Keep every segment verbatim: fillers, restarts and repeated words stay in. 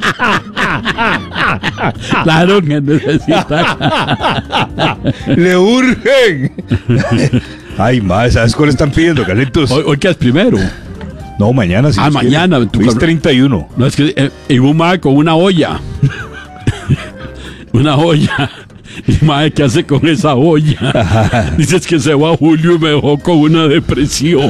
Claro que necesita. Le urgen. Ay, ma, ¿sabes cuál están pidiendo, Carlitos? Hoy, hoy que es primero. No, mañana sí. Ah, mañana. Hoy es treinta y uno. No, es que eh, y un mae con una olla. Una olla. Y mae, ¿qué hace con esa olla? Ajá. Dices que se va a Julio y me dejó con una depresión.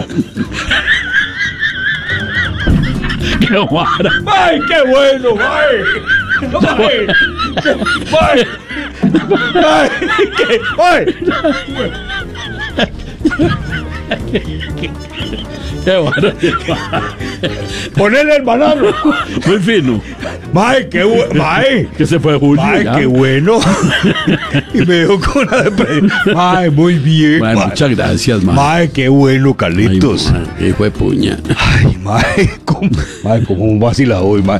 ¡Qué guara! ¡Ay, qué bueno, mae! ¡Ay! ¡Ay! ¡Ay! ¿Qué? ¡Ay! ¡Qué guara! ¡Ponele el banano! Muy fino. ¡Mae, qué bueno! ¡Mae! Que se fue Julio. ¡Mae, ya. qué bueno! Y me dejó con una depresión. ¡Mae, muy bien! Bueno, mae. muchas gracias, mae. ¡Mae, qué bueno, Carlitos! Ay, mae, hijo de puña. ¡Ay, mae! ¿Cómo, mae, cómo un vacila hoy, mae?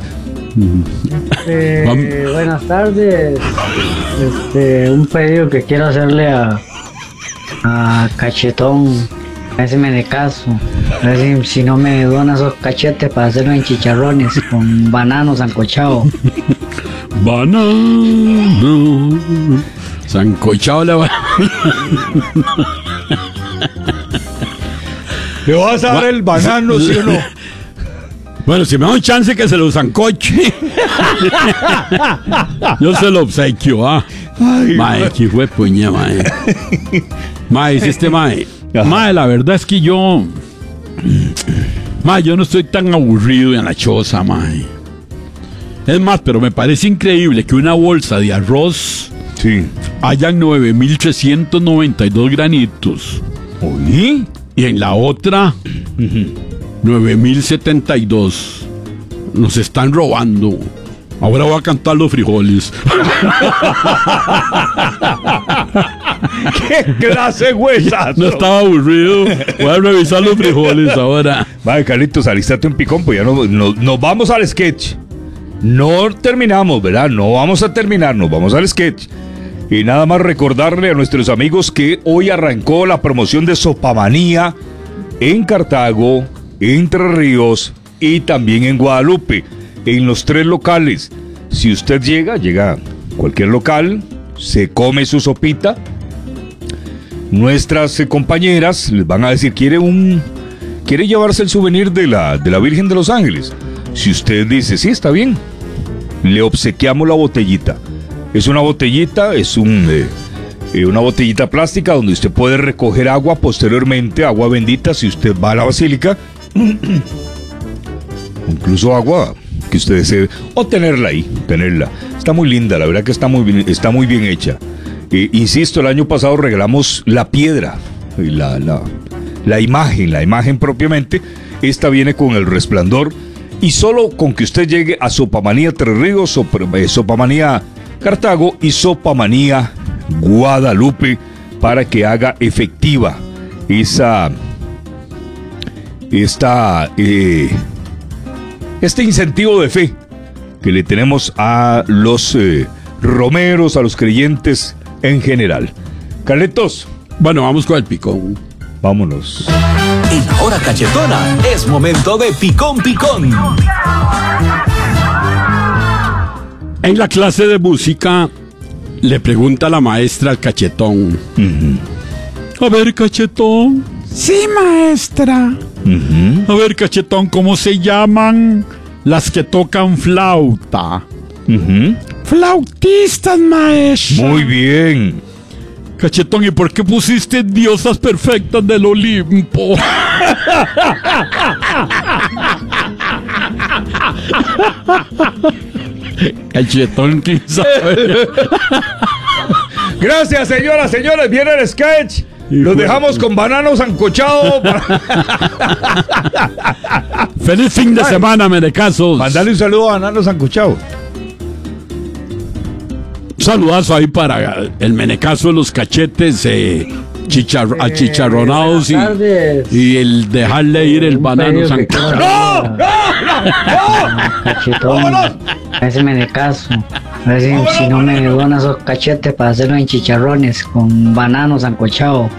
Eh, buenas tardes. Este, un pedido que quiero hacerle a, a Cachetón. A ese me de caso. A ver si, si no me dona esos cachetes para hacerlo en chicharrones con banano sancochado. Banano. Sancochado la banana. ¿Le vas a dar el banano, sí o no? Bueno, si me da un chance que se lo sancoche. Yo se lo obsequio, ¿ah? Ay, Mae, que fue puña, mae. Mae, dice este mae. Mae, la verdad es que yo. Mae, yo no estoy tan aburrido en la choza, mae. Es más, pero me parece increíble que una bolsa de arroz sí. hayan nueve mil trescientos noventa y dos granitos. ¿Oí? Y en la otra, nueve mil setenta y dos. Nos están robando. Ahora voy a cantar los frijoles. ¡Qué clase huesazo! No estaba aburrido. Voy a revisar los frijoles ahora. Vale, Carlitos, alistate un picón, pues ya no, no, nos vamos al sketch. No terminamos, ¿verdad? No vamos a terminar, nos vamos al sketch. Y nada más recordarle a nuestros amigos que hoy arrancó la promoción de Sopamanía en Cartago, Entre Ríos y también en Guadalupe, en los tres locales. Si usted llega, llega a cualquier local, se come su sopita. Nuestras eh, compañeras les van a decir, ¿quiere un quiere llevarse el souvenir de la, de la Virgen de los Ángeles? Si usted dice, sí, está bien, le obsequiamos la botellita. Es una botellita, es un, eh, eh, una botellita plástica donde usted puede recoger agua posteriormente, agua bendita, si usted va a la basílica. Incluso agua que usted desee, o tenerla ahí, tenerla. Está muy linda, la verdad que está muy bien, está muy bien hecha. Eh, insisto, el año pasado regalamos la piedra, la, la, la imagen, la imagen propiamente. Esta viene con el resplandor. Y solo con que usted llegue a Sopamanía Tres Ríos, Sop, eh, Sopamanía Cartago y Sopamanía Guadalupe para que haga efectiva esa esta eh, este incentivo de fe que le tenemos a los eh, romeros, a los creyentes en general. Carlitos, Bueno, vamos con el picón. vámonos. En la hora cachetona es momento de Picón Picón. En la clase de música le pregunta la maestra al cachetón. Uh-huh. A ver, cachetón. Sí, maestra. Uh-huh. A ver, cachetón, ¿cómo se llaman las que tocan flauta? Uh-huh. Flautistas, maestra. Muy bien. Cachetón, ¿y por qué pusiste diosas perfectas del Olimpo? Cachetón, ¿quién sabe? Gracias, señoras, señores. Viene el sketch. Los dejamos con banano sancochado. Feliz fin de semana, menecasos. Mandale un saludo a banano sancochado. Saludazo ahí para el menecazo de los cachetes eh, chicharro, Eh, achicharronados y, buenas tardes. y el dejarle ir el Un banano pedido que quiero sancochado. hacerle a Cachetón, a ese me de caso. A ver si, si no me dona esos cachetes para hacerlo en chicharrones con banano sancochado.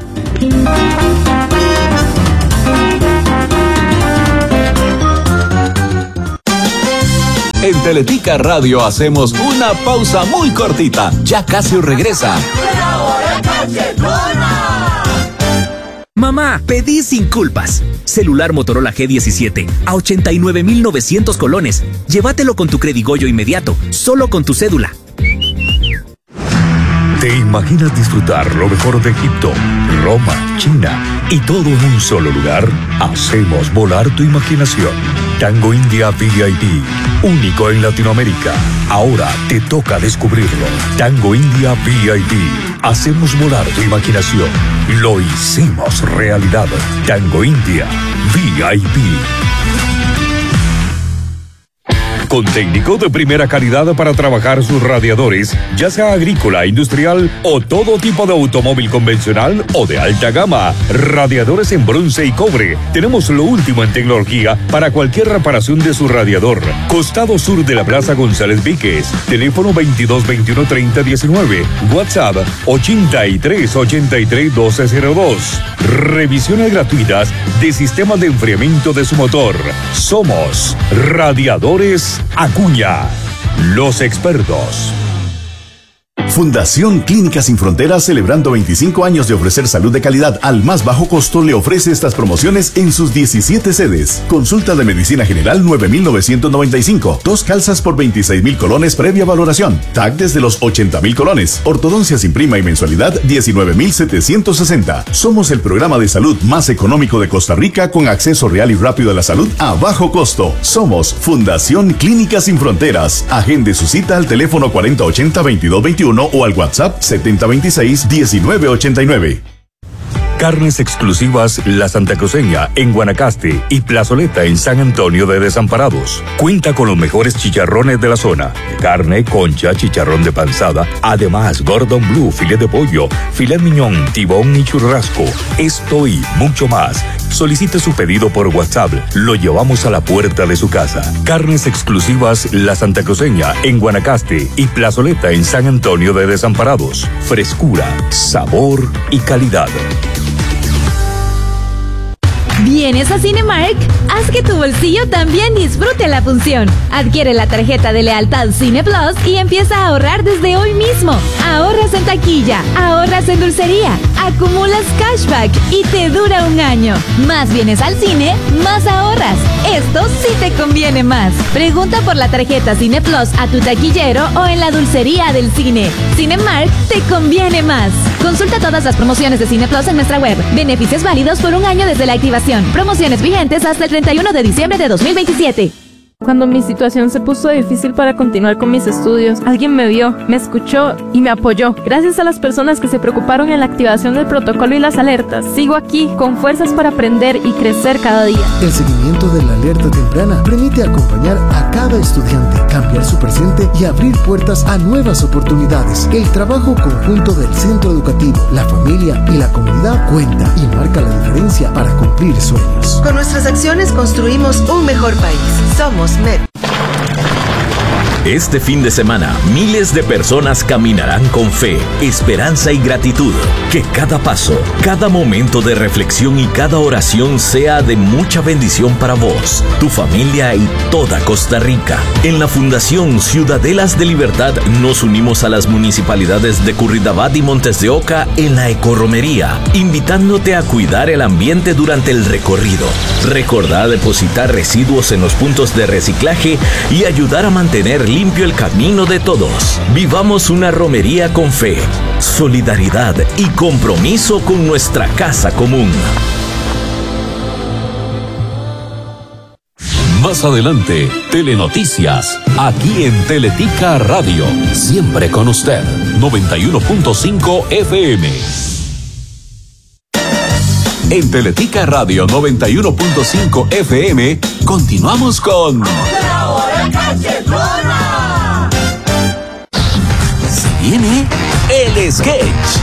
En Teletica Radio hacemos una pausa muy cortita. Ya casi regresa. ¡La hora cachetona! Mamá, pedí sin culpas. Celular Motorola G diecisiete a ochenta y nueve mil novecientos colones. Llévatelo con tu Credigoyo inmediato, solo con tu cédula. ¿Te imaginas disfrutar lo mejor de Egipto, Roma, China y todo en un solo lugar? Hacemos volar tu imaginación. Tango India V I P, único en Latinoamérica. Ahora te toca descubrirlo. Tango India V I P. Hacemos volar tu imaginación. Lo hicimos realidad. Tango India V I P. Con técnico de primera calidad para trabajar sus radiadores, ya sea agrícola, industrial o todo tipo de automóvil convencional o de alta gama. Radiadores en bronce y cobre. Tenemos lo último en tecnología para cualquier reparación de su radiador. Costado sur de la Plaza González Víquez. Teléfono veintidós veintiuno treinta diecinueve. WhatsApp ochenta y tres ochenta y tres doce cero dos. Revisiones gratuitas de sistemas de enfriamiento de su motor. Somos Radiadores Acuña, los expertos. Fundación Clínicas Sin Fronteras, celebrando veinticinco años de ofrecer salud de calidad al más bajo costo, le ofrece estas promociones en sus diecisiete sedes. Consulta de medicina general nueve mil novecientos noventa y cinco. Dos calzas por veintiséis mil colones previa valoración. T A C desde los ochenta mil colones. Ortodoncia sin prima y mensualidad diecinueve mil setecientos sesenta. Somos el programa de salud más económico de Costa Rica con acceso real y rápido a la salud a bajo costo. Somos Fundación Clínicas Sin Fronteras. Agende su cita al teléfono cuarenta ochenta veintidós veintiuno o al WhatsApp setenta veintiséis diecinueve ochenta y nueve. Carnes exclusivas La Santa Cruceña en Guanacaste y Plazoleta en San Antonio de Desamparados. Cuenta con los mejores chicharrones de la zona. Carne, concha, chicharrón de panzada, además Gordon Blue, filet de pollo, filet miñón, tibón y churrasco. Esto y mucho más. Solicite su pedido por WhatsApp. Lo llevamos a la puerta de su casa. Carnes exclusivas La Santa Cruceña en Guanacaste y Plazoleta en San Antonio de Desamparados. Frescura, sabor y calidad. ¿Vienes a Cinemark? Haz que tu bolsillo también disfrute la función. Adquiere la tarjeta de lealtad Cine Plus y empieza a ahorrar desde hoy mismo. Ahorras en taquilla, ahorras en dulcería, acumulas cashback y te dura un año. Más vienes al cine, más ahorras. Esto sí te conviene más. Pregunta por la tarjeta Cine Plus a tu taquillero o en la dulcería del cine. Cinemark te conviene más. Consulta todas las promociones de Cine Plus en nuestra web. Beneficios válidos por un año desde la activación. Promociones vigentes hasta el treinta y uno de diciembre de dos mil veintisiete. Cuando mi situación se puso difícil para continuar con mis estudios, alguien me vio, me escuchó y me apoyó. Gracias a las personas que se preocuparon en la activación del protocolo y las alertas, sigo aquí con fuerzas para aprender y crecer cada día. El seguimiento de la alerta temprana permite acompañar a cada estudiante, cambiar su presente y abrir puertas a nuevas oportunidades. El trabajo conjunto del centro educativo, la familia y la comunidad cuenta y marca la diferencia para cumplir sueños. Con nuestras acciones construimos un mejor país. Somos M E P. Este fin de semana, miles de personas caminarán con fe, esperanza y gratitud. Que cada paso, cada momento de reflexión y cada oración sea de mucha bendición para vos, tu familia y toda Costa Rica. En la Fundación Ciudadelas de Libertad nos unimos a las municipalidades de Curridabat y Montes de Oca en la ecorromería, invitándote a cuidar el ambiente durante el recorrido. Recordá depositar residuos en los puntos de reciclaje y ayudar a mantener limpio el camino de todos. Vivamos una romería con fe, solidaridad y compromiso con nuestra casa común. Más adelante, Telenoticias, aquí en Teletica Radio. Siempre con usted, noventa y uno punto cinco F M. En Teletica Radio noventa y uno punto cinco F M, continuamos con... ¡La hora cachetona! Se viene el sketch.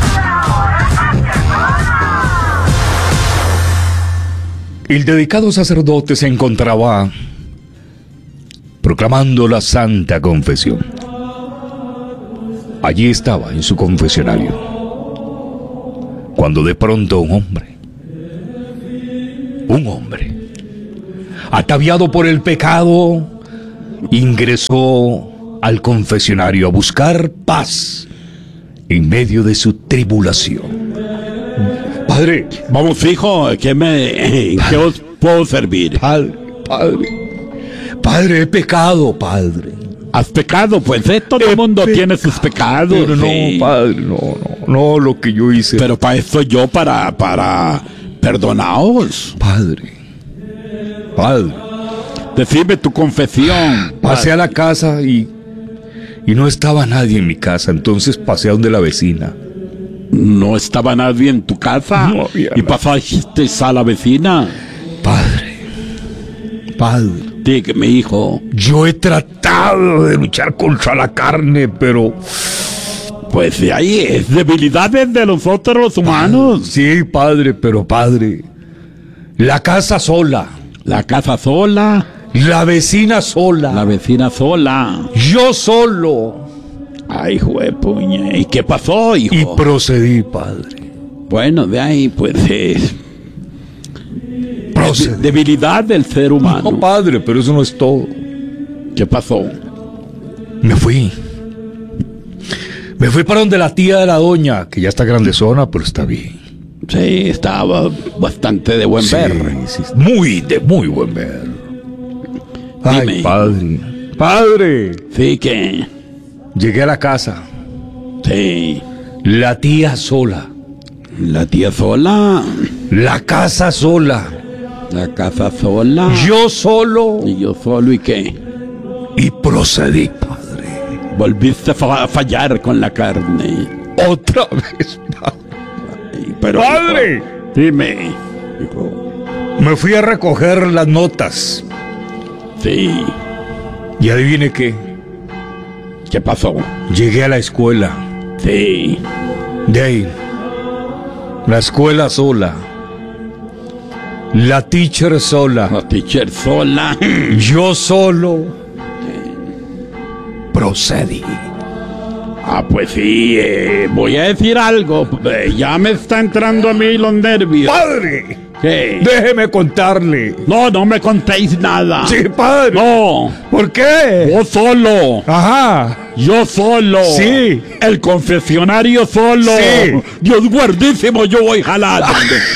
El dedicado sacerdote se encontraba proclamando la Santa Confesión. Allí estaba en su confesionario, cuando de pronto un hombre, un hombre, ataviado por el pecado, ingresó al confesionario a buscar paz en medio de su tribulación. Padre, vamos, hijo, ¿qué me, ¿en qué os puedo servir? Padre, padre, padre, he pecado, padre. ¿Has pecado? Pues eh, todo el mundo tiene sus pecados. Pero no, sí. padre, no, no, no, lo que yo hice. Pero para eso yo, para, para perdonaos. Padre, padre. Decime tu confesión. Pasé a la casa y, y no estaba nadie en mi casa, entonces pasé a donde la vecina. ¿No estaba nadie en tu casa? No había ¿Y nadie. pasaste a la vecina? Padre, padre. Dígame, hijo. Yo he tratado de luchar contra la carne, pero... Pues de ahí es debilidades de nosotros los humanos. Sí, padre, pero padre. La casa sola. La casa sola. La vecina sola. La vecina sola. Yo solo. Ay, juepuña. ¿Y qué pasó, hijo? Y procedí, padre. Bueno, de ahí, pues es... Procedí. Debilidad del ser humano. No, padre, pero eso no es todo. ¿Qué pasó? Me fui. Me fui para donde la tía de la doña, que ya está grandezona, pero está bien. Sí, estaba bastante de buen Sí, ver. sí, muy, de muy buen ver. Ay, Dime. padre. Padre. Sí, que... Llegué a la casa. Sí. La tía sola. La tía sola. La casa sola. La casa sola. Yo solo. Y yo solo, ¿y qué? Y procedí, padre. Volviste a fa- fallar con la carne. Otra vez, padre. Ay, pero, ¡Padre! hijo, dime. Hijo. Me fui a recoger las notas. Sí. Y adivine qué. ¿Qué pasó? Llegué a la escuela. Sí. De ahí. La escuela sola. La teacher sola. La teacher sola. Yo solo. Procedí. Ah, pues sí, eh, voy a decir algo. Eh, ya me está entrando a mí los nervios. ¡Padre! ¿Qué? Déjeme contarle. No, no me contéis nada. Sí, padre. No. ¿Por qué? Yo solo. Ajá. Yo solo. Sí. El confesionario solo. Sí. Dios guardísimo, yo voy jalando.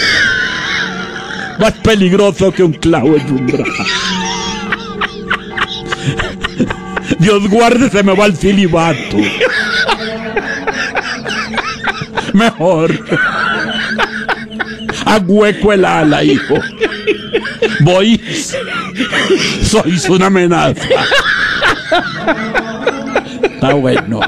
Más peligroso que un clavo en un brazo. Dios guarde, se me va el celibato. Mejor. Agüeco el ala, hijo. Voy. Sois una amenaza. Está bueno.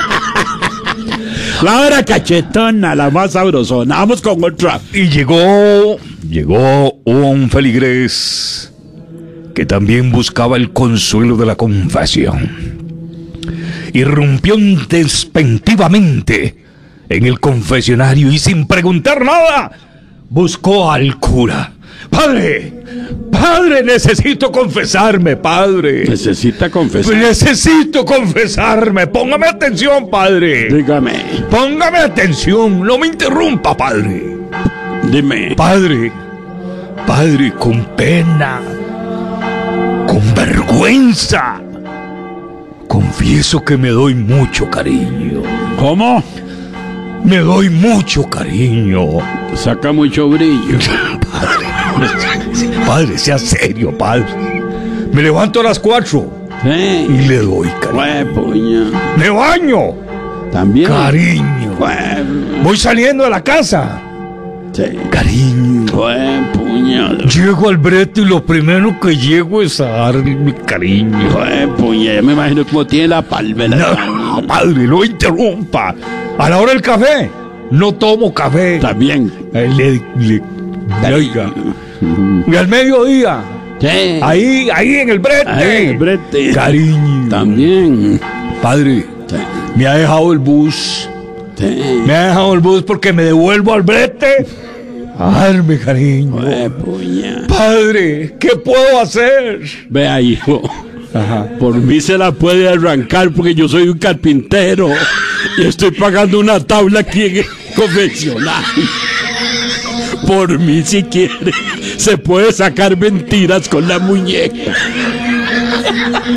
La hora cachetona, la más sabrosona. Vamos con otra. Y llegó, llegó un feligrés que también buscaba el consuelo de la confesión. Irrumpió despectivamente en el confesionario y sin preguntar nada, buscó al cura. ¡Padre! ¡Padre! Necesito confesarme, padre. Necesita confesar. Necesito confesarme. Póngame atención, padre. Dígame. Póngame atención. No me interrumpa, padre. Dime. Padre. Padre, con pena. Con vergüenza. Confieso que me doy mucho cariño. ¿Cómo? Me doy mucho cariño. Saca mucho brillo. Padre. Padre, sea serio, padre. Me levanto a las cuatro Sí. y le doy cariño. Jue puña. Me baño. También. Cariño. Jue- Voy saliendo de la casa. Sí. Cariño. Jue puña. Llego al brete y lo primero que llego es a darle mi cariño. Jue puña. Ya me imagino cómo tiene la palmera. No, padre, no interrumpa. A la hora del café, no tomo café. También. Eh, Le, le, oiga. Y al mediodía, Sí. ahí, ahí en el brete. Ahí, el brete. Cariño. También. Padre, Sí. me ha dejado el bus. Sí. Me ha dejado el bus porque me devuelvo al brete a darme cariño. Jue puña. Padre, ¿qué puedo hacer? Vea, hijo. Ajá. Por mí se la puede arrancar porque yo soy un carpintero y estoy pagando una tabla aquí en el confeccionario. Por mí, si quiere, se puede sacar mentiras con la muñeca.